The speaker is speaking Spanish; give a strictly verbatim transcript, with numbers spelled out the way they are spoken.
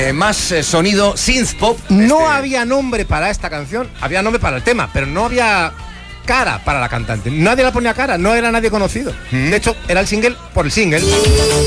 Eh, más eh, sonido synth pop. No este... había nombre para esta canción, había nombre para el tema, pero no había cara para la cantante. Nadie la ponía cara, no era nadie conocido. ¿Mm? De hecho, era el single por el single.